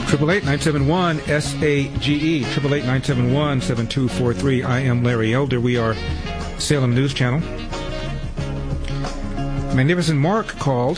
888-971-SAGE, 888-971-7243. I am Larry Elder. We are Salem News Channel. Magnificent Mark called,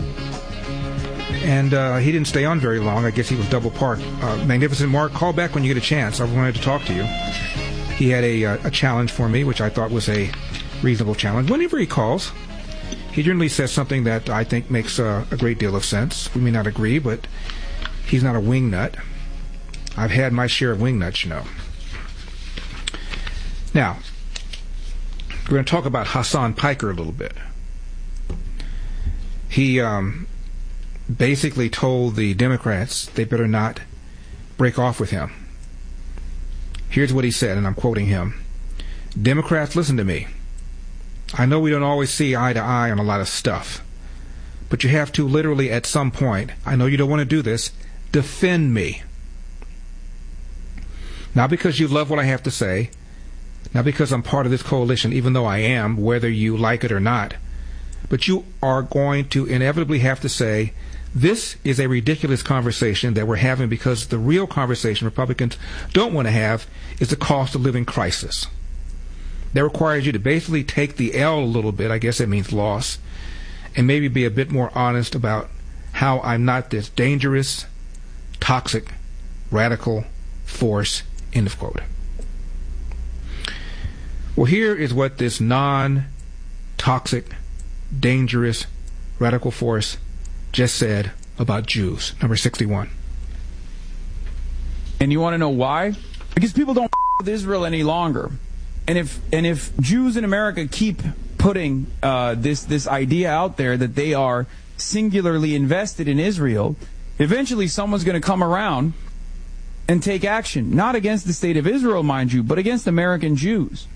and he didn't stay on very long. I guess he was double parked. Magnificent Mark, call back when you get a chance. I wanted to talk to you. He had a challenge for me, which I thought was a reasonable challenge. Whenever he calls, he generally says something that I think makes a great deal of sense. We may not agree, but he's not a wingnut. I've had my share of wingnuts, you know. Now, we're going to talk about Hasan Piker a little bit. He basically told the Democrats they better not break off with him. Here's what he said, and I'm quoting him. Democrats, listen to me. I know we don't always see eye to eye on a lot of stuff, but you have to literally at some point, I know you don't want to do this, defend me. Not because you love what I have to say, not because I'm part of this coalition, even though I am, whether you like it or not, but you are going to inevitably have to say, this is a ridiculous conversation that we're having because the real conversation Republicans don't want to have is the cost of living crisis. That requires you to basically take the L a little bit, I guess that means loss, and maybe be a bit more honest about how I'm not this dangerous, toxic, radical force, end of quote. Well, here is what this non-toxic, dangerous, radical force just said about Jews. Number 61. And you want to know why? Because people don't with Israel any longer. And if Jews in America keep putting this idea out there that they are singularly invested in Israel, eventually someone's going to come around and take action, not against the state of Israel, mind you, but against American Jews.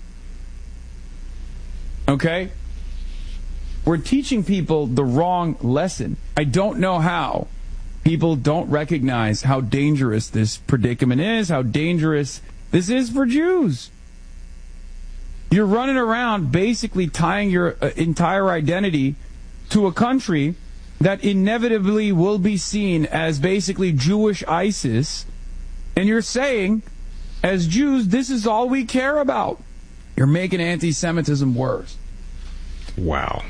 Okay? We're teaching people the wrong lesson. I don't know how people don't recognize how dangerous this predicament is, how dangerous this is for Jews. You're running around basically tying your entire identity to a country that inevitably will be seen as basically Jewish ISIS, and you're saying, as Jews, this is all we care about. You're making anti-Semitism worse. Wow.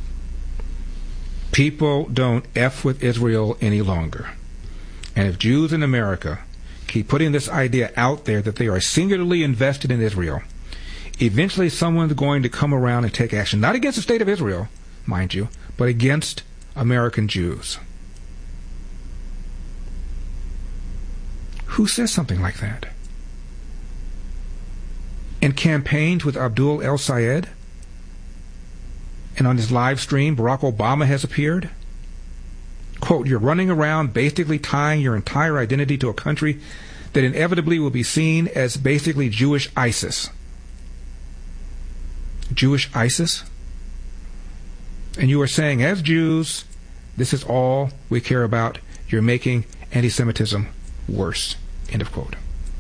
People don't F with Israel any longer. And if Jews in America keep putting this idea out there that they are singularly invested in Israel, eventually someone's going to come around and take action, not against the state of Israel, mind you, but against American Jews. Who says something like that? And campaigns with Abdul El-Sayed? And on his live stream, Barack Obama has appeared? Quote, you're running around basically tying your entire identity to a country that inevitably will be seen as basically Jewish ISIS. Jewish ISIS? And you are saying, as Jews, this is all we care about. You're making anti-Semitism worse. End of quote.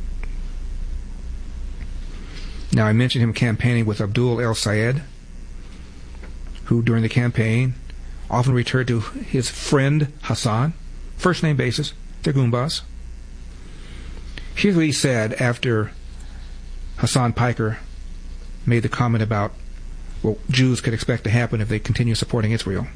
Now, I mentioned him campaigning with Abdul El-Sayed, who during the campaign often referred to his friend Hassan, first name basis, they're Goombas. Here's what he said after Hasan Piker made the comment about what Jews could expect to happen if they continue supporting Israel.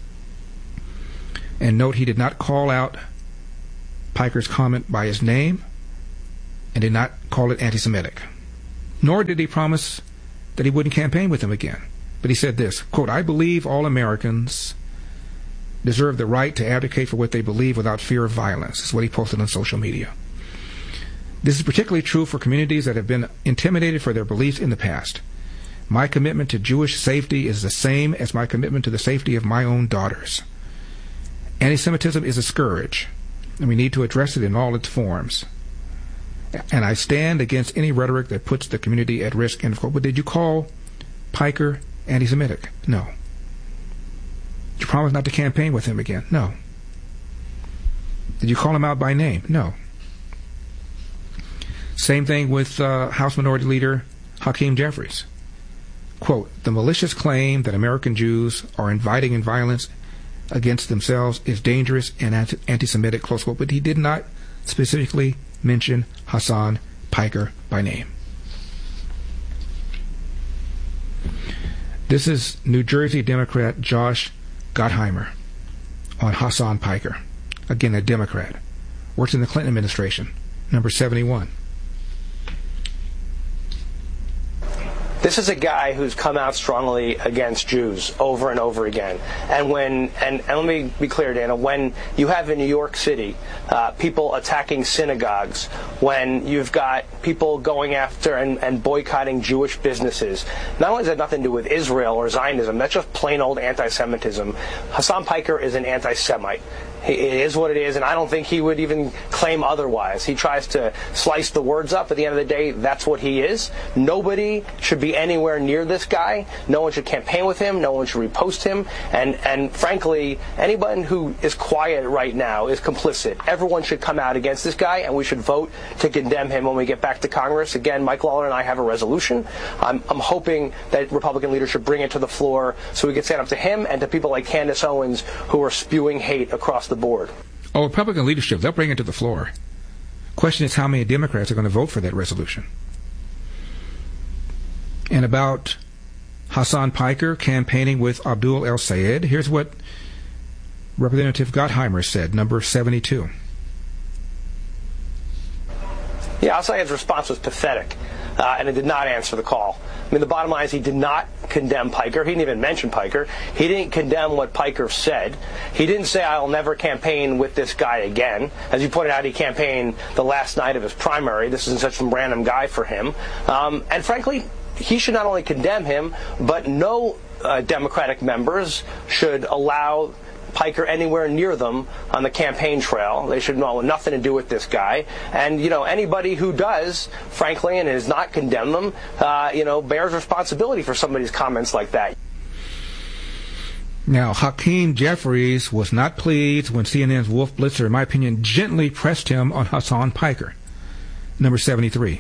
And note, he did not call out Piker's comment by his name and did not call it anti-Semitic. Nor did he promise that he wouldn't campaign with him again. But he said this, quote, I believe all Americans deserve the right to advocate for what they believe without fear of violence. This is what he posted on social media. This is particularly true for communities that have been intimidated for their beliefs in the past. My commitment to Jewish safety is the same as my commitment to the safety of my own daughters. Anti-Semitism is a scourge, and we need to address it in all its forms. And I stand against any rhetoric that puts the community at risk. End of quote. But did you call Piker anti-Semitic? No. Did you promise not to campaign with him again? No. Did you call him out by name? No. Same thing with House Minority Leader Hakeem Jeffries. Quote, the malicious claim that American Jews are inviting in violence against themselves is dangerous and anti-Semitic, close quote. But he did not specifically mention Hasan Piker by name. This is New Jersey Democrat Josh Gottheimer on Hasan Piker. Again, a Democrat. Works in the Clinton administration. Number 71. This is a guy who's come out strongly against Jews over and over again. And let me be clear, Dana, when you have in New York City people attacking synagogues, when you've got people going after and boycotting Jewish businesses, not only does that nothing to do with Israel or Zionism, that's just plain old anti-Semitism. Hasan Piker is an anti-Semite. It is what it is, and I don't think he would even claim otherwise. He tries to slice the words up. At the end of the day, that's what he is. Nobody should be anywhere near this guy. No one should campaign with him. No one should repost him. And frankly, anyone who is quiet right now is complicit. Everyone should come out against this guy, and we should vote to condemn him when we get back to Congress. Again, Mike Lawler and I have a resolution. I'm hoping that Republican leaders should bring it to the floor so we can stand up to him and to people like Candace Owens who are spewing hate across the board. Oh, Republican leadership, they'll bring it to the floor. Question is how many Democrats are going to vote for that resolution. And about Hasan Piker campaigning with Abdul El-Sayed, here's what Representative Gottheimer said, number 72. Yeah, El-Sayed's response was pathetic, and it did not answer the call. I mean, the bottom line is he did not condemn Piker. He didn't even mention Piker. He didn't condemn what Piker said. He didn't say, I'll never campaign with this guy again. As you pointed out, he campaigned the last night of his primary. This isn't such some random guy for him. And frankly, he should not only condemn him, but no Democratic members should allow Piker anywhere near them on the campaign trail. They should know nothing to do with this guy. And, anybody who does, frankly, and has not condemned them, bears responsibility for somebody's comments like that. Now, Hakeem Jeffries was not pleased when CNN's Wolf Blitzer, in my opinion, gently pressed him on Hasan Piker. Number 73.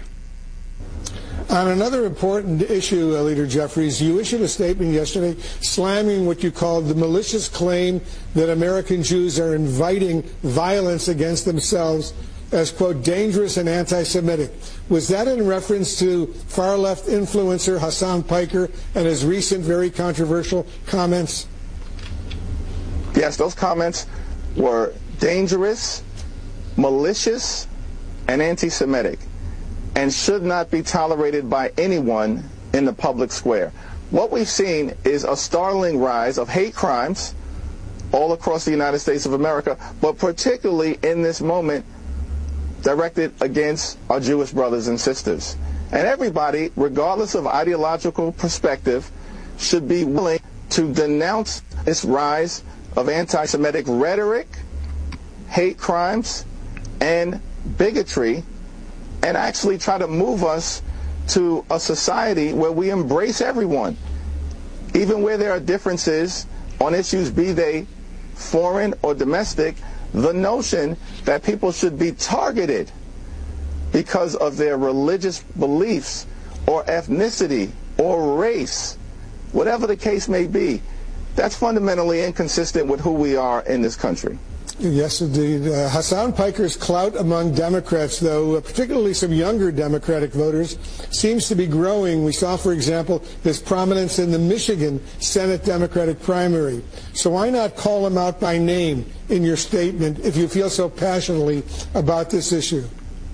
On another important issue, Leader Jeffries, you issued a statement yesterday slamming what you called the malicious claim that American Jews are inviting violence against themselves as, quote, dangerous and anti-Semitic. Was that in reference to far-left influencer Hasan Piker and his recent very controversial comments? Yes, those comments were dangerous, malicious, and anti-Semitic, and should not be tolerated by anyone in the public square. What we've seen is a startling rise of hate crimes all across the United States of America, but particularly in this moment directed against our Jewish brothers and sisters. And everybody, regardless of ideological perspective, should be willing to denounce this rise of anti-Semitic rhetoric, hate crimes, and bigotry, and actually try to move us to a society where we embrace everyone, even where there are differences on issues, be they foreign or domestic. The notion that people should be targeted because of their religious beliefs or ethnicity or race, whatever the case may be, that's fundamentally inconsistent with who we are in this country. Yes, indeed. Hasan Piker's clout among Democrats, though, particularly some younger Democratic voters, seems to be growing. We saw, for example, his prominence in the Michigan Senate Democratic primary. So why not call him out by name in your statement if you feel so passionately about this issue?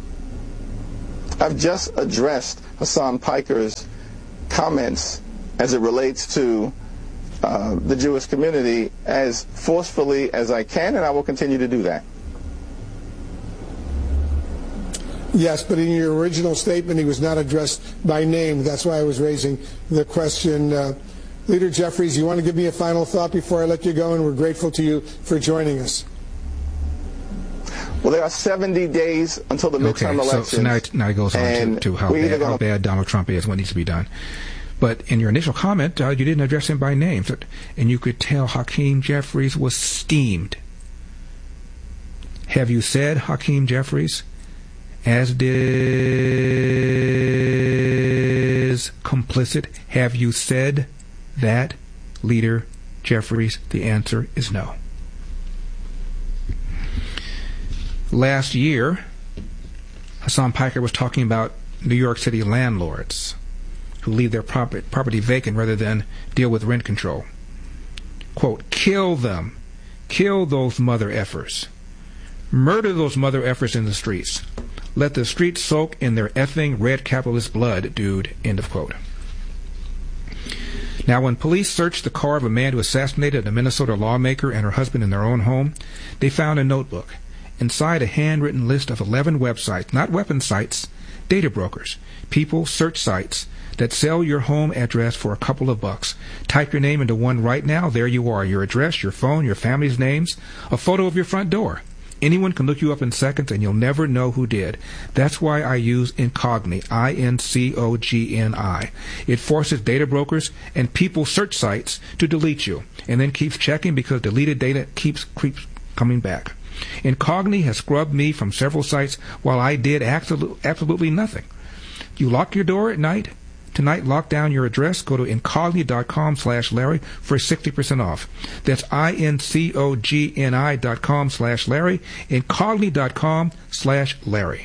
I've just addressed Hasan Piker's comments as it relates to the Jewish community as forcefully as I can, and I will continue to do that. Yes, but in your original statement, he was not addressed by name. That's why I was raising the question. Leader Jeffries, you want to give me a final thought before I let you go, and we're grateful to you for joining us. Well, there are 70 days until the midterm elections. So now it goes on to how bad Donald Trump is, what needs to be done. But in your initial comment, you didn't address him by name, and you could tell Hakeem Jeffries was steamed. Have you said, Hakeem Jeffries, as is complicit? Have you said that, Leader Jeffries? The answer is no. Last year, Hassan Piker was talking about New York City landlords who leave their property vacant rather than deal with rent control. Quote, kill them. Kill those mother effers. Murder those mother effers in the streets. Let the streets soak in their effing red capitalist blood, dude. End of quote. Now, when police searched the car of a man who assassinated a Minnesota lawmaker and her husband in their own home, they found a notebook. Inside, a handwritten list of 11 websites, not weapon sites, data brokers, people, search sites that sell your home address for a couple of bucks. Type your name into one right now. There you are. Your address, your phone, your family's names, a photo of your front door. Anyone can look you up in seconds, and you'll never know who did. That's why I use Incogni, I-N-C-O-G-N-I. It forces data brokers and people search sites to delete you, and then keeps checking because deleted data keeps coming back. Incogni has scrubbed me from several sites while I did absolutely nothing. You lock your door at night. Tonight, lock down your address. Go to incogni.com/Larry for 60% off. That's incogni.com/Larry. Incogni.com/Larry.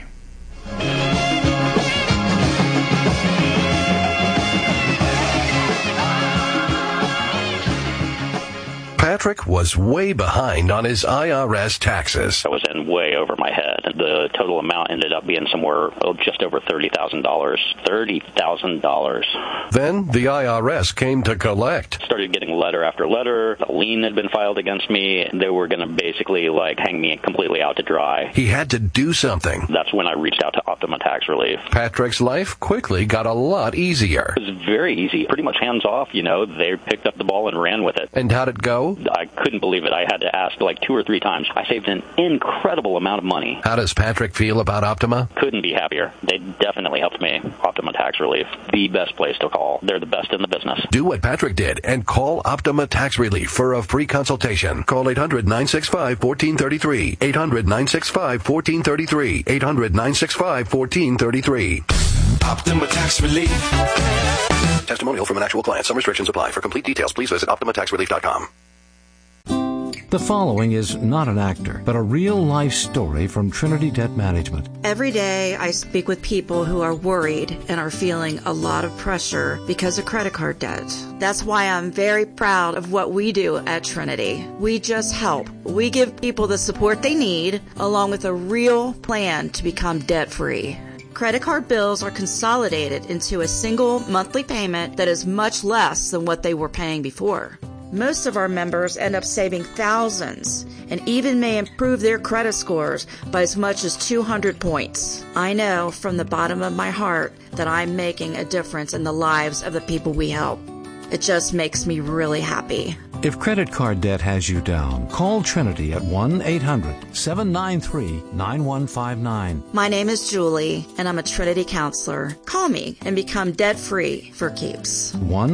Patrick was way behind on his IRS taxes. I was in way over my head. The total amount ended up being somewhere just over $30,000. $30,000. Then the IRS came to collect. Started getting letter after letter. A lien had been filed against me. They were going to basically hang me completely out to dry. He had to do something. That's when I reached out to Optima Tax Relief. Patrick's life quickly got a lot easier. It was very easy. Pretty much hands off, They picked up the ball and ran with it. And how'd it go? I couldn't believe it. I had to ask 2 or 3 times. I saved an incredible amount of money. How does Patrick feel about Optima? Couldn't be happier. They definitely helped me. Optima Tax Relief, the best place to call. They're the best in the business. Do what Patrick did and call Optima Tax Relief for a free consultation. Call 800-965-1433. 800-965-1433. 800-965-1433. Optima Tax Relief. Testimonial from an actual client. Some restrictions apply. For complete details, please visit OptimaTaxRelief.com. The following is not an actor, but a real-life story from Trinity Debt Management. Every day I speak with people who are worried and are feeling a lot of pressure because of credit card debt. That's why I'm very proud of what we do at Trinity. We just help. We give people the support they need, along with a real plan to become debt-free. Credit card bills are consolidated into a single monthly payment that is much less than what they were paying before. Most of our members end up saving thousands and even may improve their credit scores by as much as 200 points. I know from the bottom of my heart that I'm making a difference in the lives of the people we help. It just makes me really happy. If credit card debt has you down, call Trinity at 1-800-793-9159. My name is Julie, and I'm a Trinity counselor. Call me and become debt-free for keeps.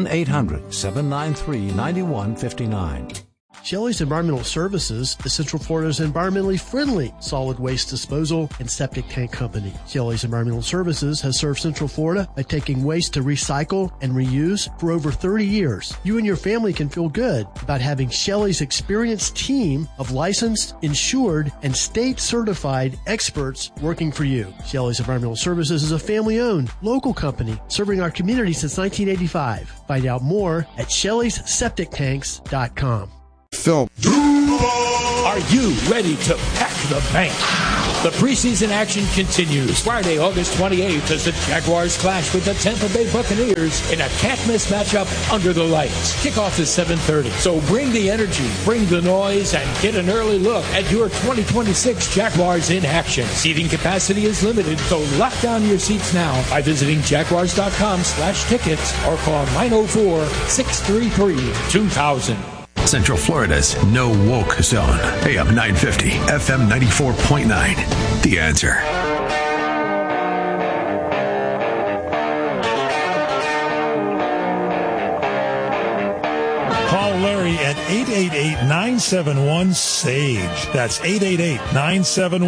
1-800-793-9159. Shelley's Environmental Services is Central Florida's environmentally friendly solid waste disposal and septic tank company. Shelley's Environmental Services has served Central Florida by taking waste to recycle and reuse for over 30 years. You and your family can feel good about having Shelley's experienced team of licensed, insured, and state-certified experts working for you. Shelley's Environmental Services is a family-owned, local company serving our community since 1985. Find out more at Shelley'sSepticTanks.com. Film. Are you ready to pack the bank? The preseason action continues Friday, August 28th as the Jaguars clash with the Tampa Bay Buccaneers in a can't-miss matchup under the lights. Kickoff is 7:30, so bring the energy, bring the noise, and get an early look at your 2026 Jaguars in action. Seating capacity is limited, so lock down your seats now by visiting Jaguars.com/tickets or call 904-633-2000. Central Florida's no woke zone. AM 950, FM 94.9. The Answer. Call Larry at 888-971-SAGE. That's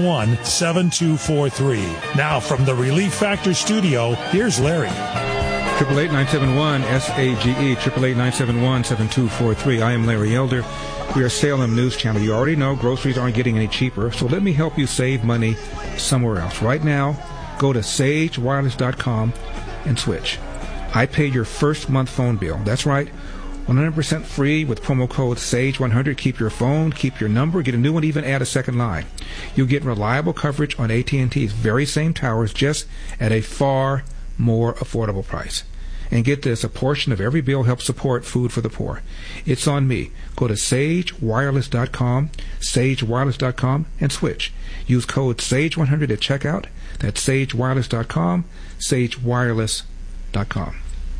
888-971-7243. Now from the Relief Factor studio, here's Larry. 888-971-SAGE, 888-971-7243. I am Larry Elder. We are Salem News Channel. You already know groceries aren't getting any cheaper, so let me help you save money somewhere else. Right now, go to sagewireless.com and switch. I pay your first month phone bill. That's right, 100% free with promo code SAGE100. Keep your phone, keep your number, get a new one, even add a second line. You'll get reliable coverage on AT&T's very same towers, just at a far more affordable price. And get this, a portion of every bill helps support food for the poor. It's on me. Go to sagewireless.com, sagewireless.com, and switch. Use code SAGE100 at checkout. That's sagewireless.com, sagewireless.com.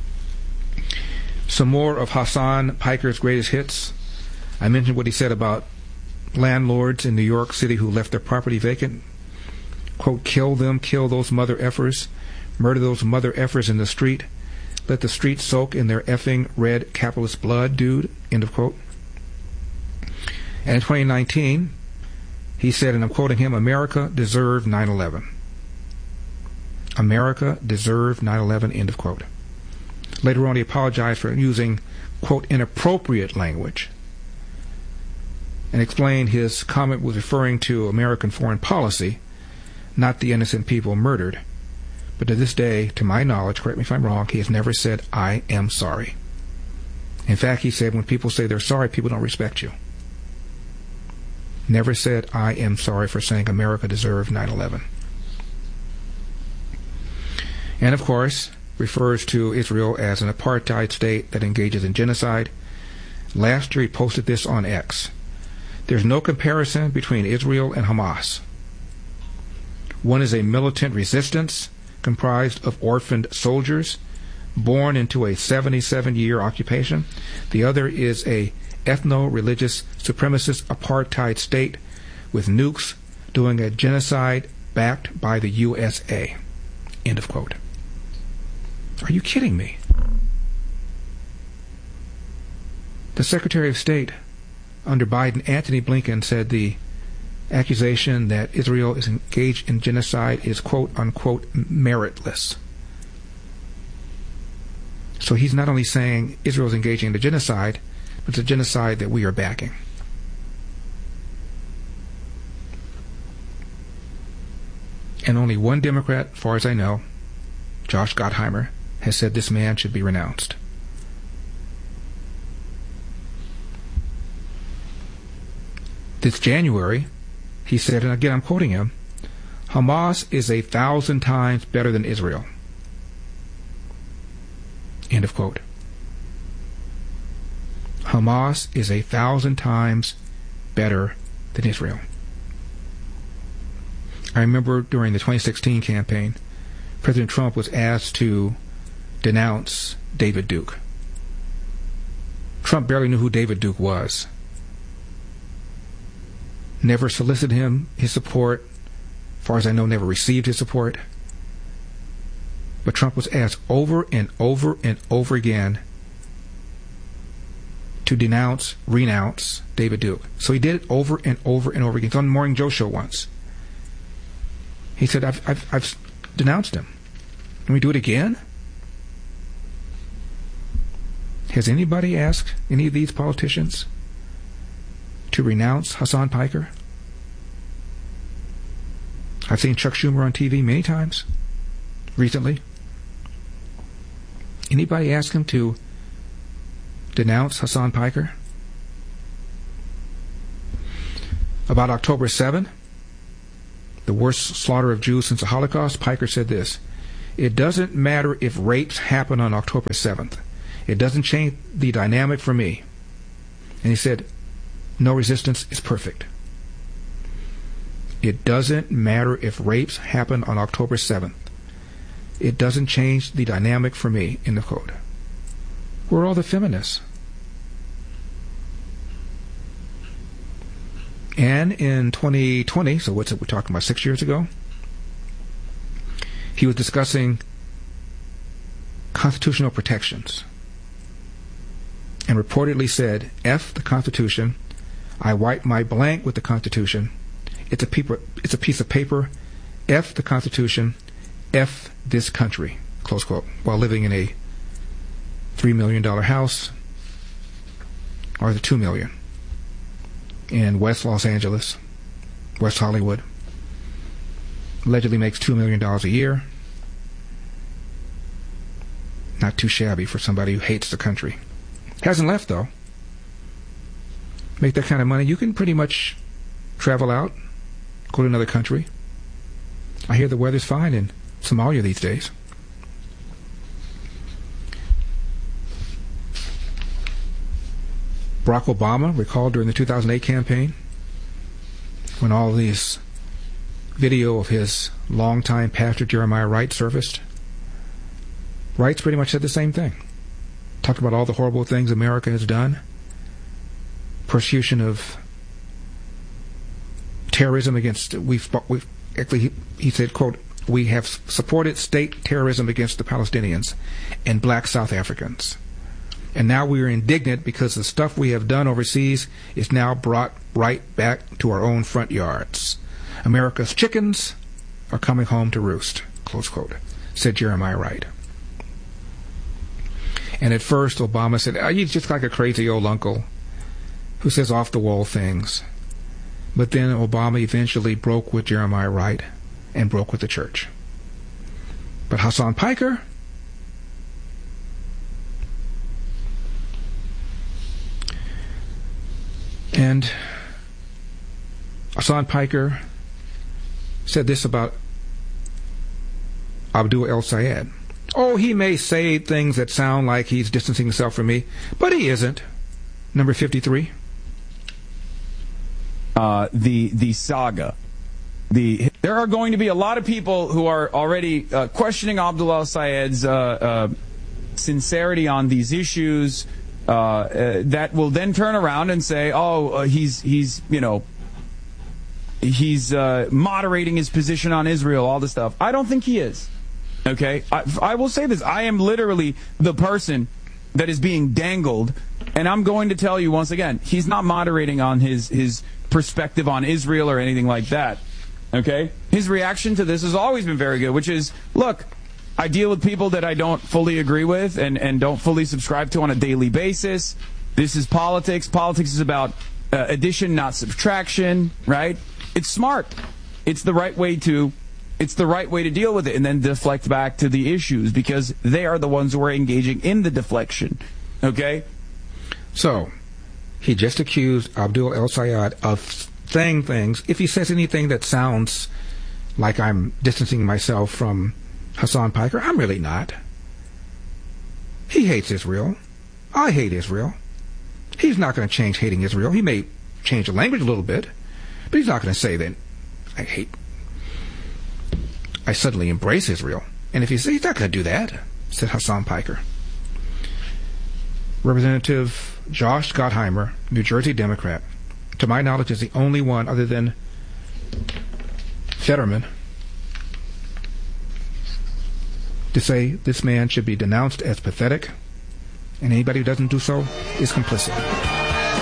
Some more of Hasan Piker's greatest hits. I mentioned what he said about landlords in New York City who left their property vacant. Quote, kill them, kill those mother effers, murder those mother effers in the street. Let the street soak in their effing red capitalist blood, dude. End of quote. And in 2019, he said, and I'm quoting him, America deserved 9/11. America deserved 9/11, end of quote. Later on, he apologized for using, quote, inappropriate language, and explained his comment was referring to American foreign policy, not the innocent people murdered. But to this day, to my knowledge, correct me if I'm wrong, he has never said, I am sorry. In fact, he said, when people say they're sorry, people don't respect you. Never said, I am sorry for saying America deserved 9/11. And of course, refers to Israel as an apartheid state that engages in genocide. Last year, he posted this on X. There's no comparison between Israel and Hamas. One is a militant resistance comprised of orphaned soldiers born into a 77-year occupation. The other is a ethno-religious supremacist apartheid state with nukes doing a genocide backed by the USA. End of quote. Are you kidding me? The Secretary of State under Biden, Antony Blinken, said the accusation that Israel is engaged in genocide is quote-unquote meritless. So he's not only saying Israel is engaging in a genocide, but it's a genocide that we are backing. And only one Democrat, as far as I know, Josh Gottheimer, has said this man should be renounced. This January, he said, and again I'm quoting him, Hamas is 1,000 times better than Israel. End of quote. Hamas is 1,000 times better than Israel. I remember during the 2016 campaign, President Trump was asked to denounce David Duke. Trump barely knew who David Duke was. Never solicited his support. As far as I know, never received his support. But Trump was asked over and over and over again to renounce David Duke. So he did it over and over and over again. It's on the Morning Joe show once. He said, I've denounced him. Can we do it again? Has anybody asked any of these politicians to renounce Hasan Piker? I've seen Chuck Schumer on TV many times recently. Anybody ask him to denounce Hasan Piker? About October 7th, the worst slaughter of Jews since the Holocaust, Piker said this: it doesn't matter if rapes happen on October 7th. It doesn't change the dynamic for me. And he said, no resistance is perfect. It doesn't matter if rapes happen on October 7th. It doesn't change the dynamic for me, in the quote. Where are all the feminists? And in 2020, so what's it we're talking about, 6 years ago, he was discussing constitutional protections and reportedly said, F the Constitution, I wipe my blank with the Constitution, it's a piece of paper, F the Constitution, F this country, close quote, while living in a $3 million house, or the $2 million in West Los Angeles, West Hollywood. Allegedly makes $2 million a year. Not too shabby for somebody who hates the country. Hasn't left, though. Make that kind of money, you can pretty much travel out, go to another country. I hear the weather's fine in Somalia these days. Barack Obama, recall during the 2008 campaign, when all these video of his longtime pastor Jeremiah Wright surfaced, Wright's pretty much said the same thing. Talked about all the horrible things America has done. Persecution of terrorism against, he said, quote, we have supported state terrorism against the Palestinians and black South Africans. And now we are indignant because the stuff we have done overseas is now brought right back to our own front yards. America's chickens are coming home to roost, close quote, said Jeremiah Wright. And at first, Obama said, you're just like a crazy old uncle who says off-the-wall things. But then Obama eventually broke with Jeremiah Wright and broke with the church. But Hassan Piker, and Hassan Piker said this about Abdul El-Sayed. Oh, he may say things that sound like he's distancing himself from me, but he isn't. Number 53. The saga. There are going to be a lot of people who are already questioning Abdul El-Sayed's sincerity on these issues. That will then turn around and say, he's moderating his position on Israel, all this stuff. I don't think he is. Okay? I will say this. I am literally the person that is being dangled, and I'm going to tell you once again, he's not moderating on his perspective on Israel or anything like that. Okay? His reaction to this has always been very good, which is, look, I deal with people that I don't fully agree with and don't fully subscribe to on a daily basis. This is politics. Politics is about addition, not subtraction, right? It's smart. It's the right way to deal with it, and then deflect back to the issues, because they are the ones who are engaging in the deflection. Okay? So, he just accused Abdul El-Sayed of saying things. If he says anything that sounds like I'm distancing myself from Hassan Piker, I'm really not. He hates Israel. I hate Israel. He's not going to change hating Israel. He may change the language a little bit, but he's not going to say that I suddenly embrace Israel. And if he's not going to do that, said Hassan Piker. Representative Josh Gottheimer, New Jersey Democrat, to my knowledge is the only one other than Fetterman to say this man should be denounced as pathetic, and anybody who doesn't do so is complicit.